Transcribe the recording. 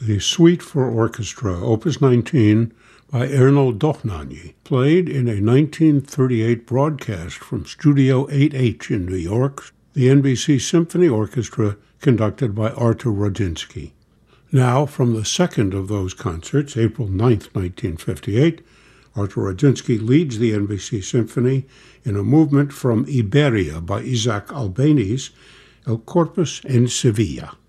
the Suite for Orchestra, Opus 19, by Erno Dohnányi, played in a 1938 broadcast from Studio 8H in New York, the NBC Symphony Orchestra, conducted by Artur Radzinsky. Now, from the second of those concerts, April 9, 1958, Artur Radzinsky leads the NBC Symphony in a movement from Iberia by Isaac Albéniz, El Corpus en Sevilla.